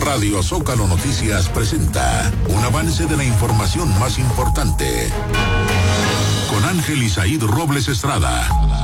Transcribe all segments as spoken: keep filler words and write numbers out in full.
Radio Zócalo Noticias presenta un avance de la información más importante con Ángel Isaíd Robles Estrada.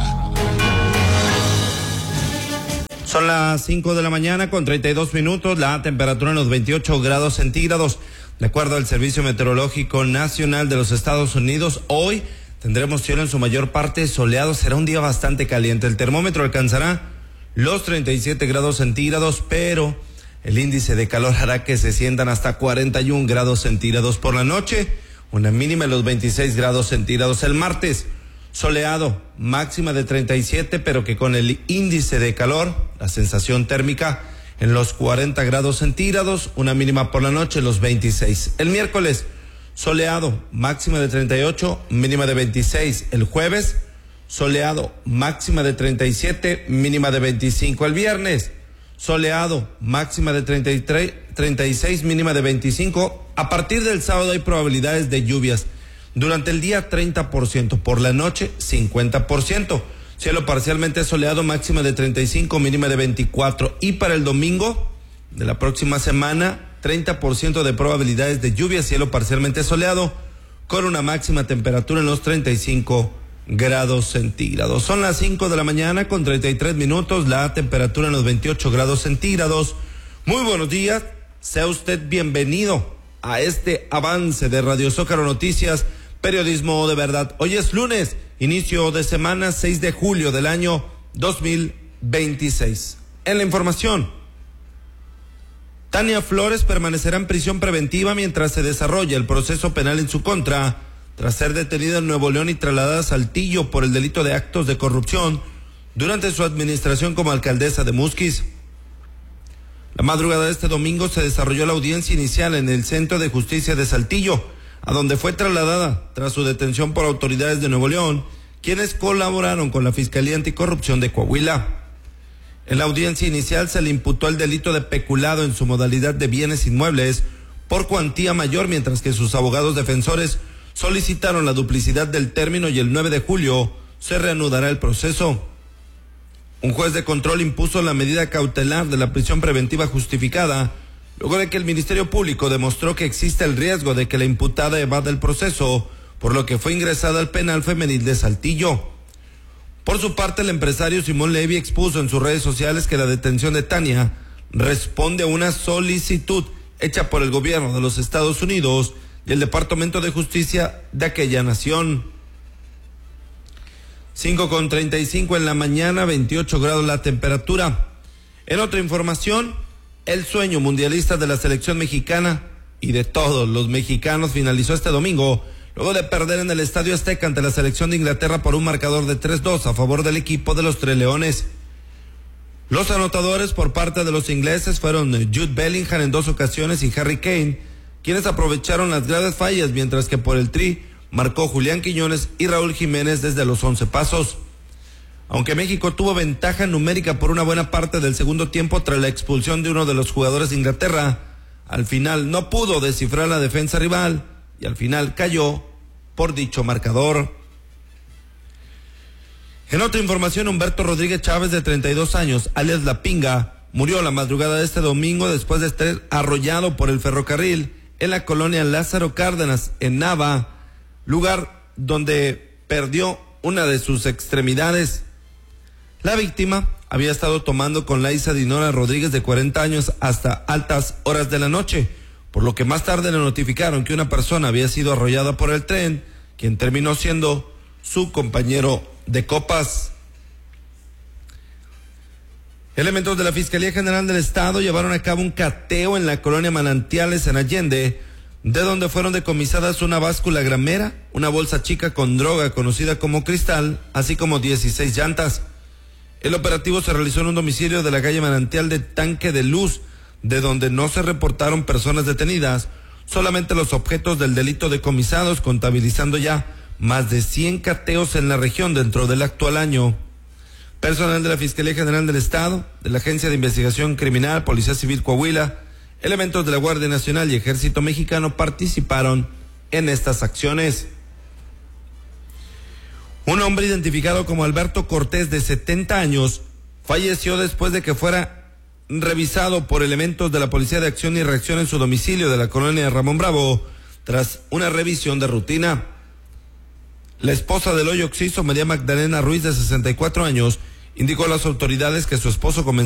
Son las cinco de la mañana con treinta y dos minutos, la temperatura en los veintiocho grados centígrados. De acuerdo al Servicio Meteorológico Nacional de los Estados Unidos, hoy tendremos cielo en su mayor parte soleado, será un día bastante caliente. El termómetro alcanzará los treinta y siete grados centígrados, pero el índice de calor hará que se sientan hasta cuarenta y un grados centígrados por la noche, una mínima de los veintiséis grados centígrados. El martes, soleado, máxima de treinta y siete, pero que con el índice de calor, la sensación térmica en los cuarenta grados centígrados, una mínima por la noche, los veintiséis. El miércoles, soleado, máxima de treinta y ocho, mínima de veintiséis. El jueves, soleado, máxima de treinta y siete, mínima de veinticinco. El viernes, soleado, máxima de treinta y tres, treinta y seis, mínima de veinticinco. A partir del sábado hay probabilidades de lluvias. Durante el día treinta por ciento, por la noche cincuenta por ciento. Cielo parcialmente soleado, máxima de treinta y cinco, mínima de veinticuatro. Y para el domingo de la próxima semana, treinta por ciento de probabilidades de lluvia, cielo parcialmente soleado, con una máxima temperatura en los treinta y cinco grados centígrados. Son las cinco de la mañana con treinta y tres minutos, la temperatura en los veintiocho grados centígrados. Muy buenos días, sea usted bienvenido a este avance de Radio Zócalo Noticias, periodismo de verdad. Hoy es lunes, inicio de semana, seis de julio del año dos mil veintiséis. En la información, Tania Flores permanecerá en prisión preventiva mientras se desarrolla el proceso penal en su contra, tras ser detenida en Nuevo León y trasladada a Saltillo por el delito de actos de corrupción durante su administración como alcaldesa de Musquis. La madrugada de este domingo se desarrolló la audiencia inicial en el Centro de Justicia de Saltillo, a donde fue trasladada tras su detención por autoridades de Nuevo León, quienes colaboraron con la Fiscalía Anticorrupción de Coahuila. En la audiencia inicial se le imputó el delito de peculado en su modalidad de bienes inmuebles por cuantía mayor, mientras que sus abogados defensores solicitaron la duplicidad del término y el nueve de julio se reanudará el proceso. Un juez de control impuso la medida cautelar de la prisión preventiva justificada, luego de que el Ministerio Público demostró que existe el riesgo de que la imputada evada el proceso, por lo que fue ingresada al penal femenil de Saltillo. Por su parte, el empresario Simón Levy expuso en sus redes sociales que la detención de Tania responde a una solicitud hecha por el gobierno de los Estados Unidos y el Departamento de Justicia de aquella nación. cinco con treinta y cinco en la mañana, veintiocho grados la temperatura. En otra información, el sueño mundialista de la selección mexicana y de todos los mexicanos finalizó este domingo, luego de perder en el Estadio Azteca ante la selección de Inglaterra por un marcador de tres dos a favor del equipo de los Tres Leones. Los anotadores por parte de los ingleses fueron Jude Bellingham en dos ocasiones y Harry Kane, quienes aprovecharon las graves fallas, mientras que por el Tri marcó Julián Quiñones y Raúl Jiménez desde los once pasos. Aunque México tuvo ventaja numérica por una buena parte del segundo tiempo tras la expulsión de uno de los jugadores de Inglaterra, al final no pudo descifrar la defensa rival y al final cayó por dicho marcador. En otra información, Humberto Rodríguez Chávez, de treinta y dos años, alias La Pinga, murió la madrugada de este domingo después de estar arrollado por el ferrocarril en la colonia Lázaro Cárdenas, en Nava, lugar donde perdió una de sus extremidades. La víctima había estado tomando con Laisa Dinora Rodríguez, de cuarenta años, hasta altas horas de la noche, por lo que más tarde le notificaron que una persona había sido arrollada por el tren, quien terminó siendo su compañero de copas. Elementos de la Fiscalía General del Estado llevaron a cabo un cateo en la colonia Manantiales en Allende, de donde fueron decomisadas una báscula gramera, una bolsa chica con droga conocida como cristal, así como dieciséis llantas. El operativo se realizó en un domicilio de la calle Manantial de Tanque de Luz, de donde no se reportaron personas detenidas, solamente los objetos del delito decomisados, contabilizando ya más de cien cateos en la región dentro del actual año. Personal de la Fiscalía General del Estado, de la Agencia de Investigación Criminal, Policía Civil Coahuila, elementos de la Guardia Nacional y Ejército Mexicano participaron en estas acciones. Un hombre identificado como Alberto Cortés, de setenta años, falleció después de que fuera revisado por elementos de la Policía de Acción y Reacción en su domicilio de la colonia de Ramón Bravo, tras una revisión de rutina. La esposa del hoyo occiso, María Magdalena Ruiz, de sesenta y cuatro años, indicó a las autoridades que su esposo comenzó